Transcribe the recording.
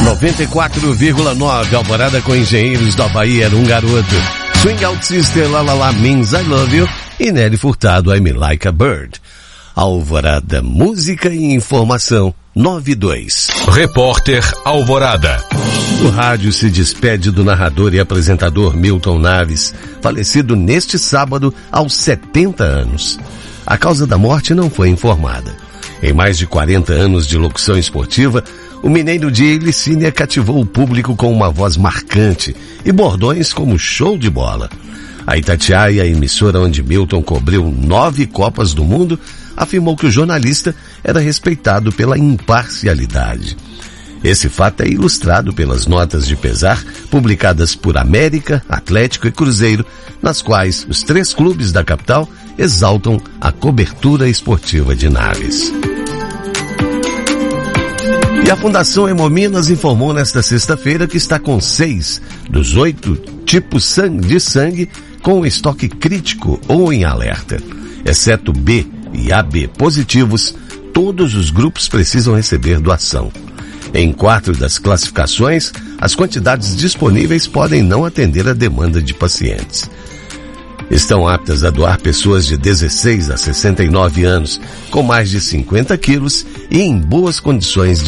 94,9 Alvorada com Engenheiros do Havaí, Era um Garoto. Swing Out Sister, La La La Means I Love You. E Nelly Furtado, I'm Like a Bird. Alvorada, música e informação 92. Repórter Alvorada. O rádio se despede do narrador e apresentador Milton Naves, falecido neste sábado aos 70 anos. A causa da morte não foi informada. Em mais de 40 anos de locução esportiva, o mineiro de Ilicínia cativou o público com uma voz marcante e bordões como show de bola. A Itatiaia, a emissora onde Milton cobriu 9 Copas do Mundo, afirmou que o jornalista era respeitado pela imparcialidade. Esse fato é ilustrado pelas notas de pesar publicadas por América, Atlético e Cruzeiro, nas quais os 3 clubes da capital exaltam a cobertura esportiva de Naves. E a Fundação Hemominas informou nesta sexta-feira que está com 6 dos 8 tipos de sangue com estoque crítico ou em alerta. Exceto B e AB positivos, todos os grupos precisam receber doação. Em 4 das classificações, as quantidades disponíveis podem não atender a demanda de pacientes. Estão aptas a doar pessoas de 16 a 69 anos, com mais de 50 quilos e em boas condições de